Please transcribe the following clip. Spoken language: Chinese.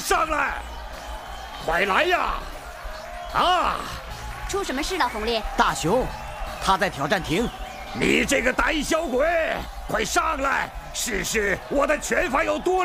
上来！快来呀！啊！ 出什么事了，红烈？ 大熊，他在挑战亭。 你这个胆小鬼，快上来，试试我的拳法有多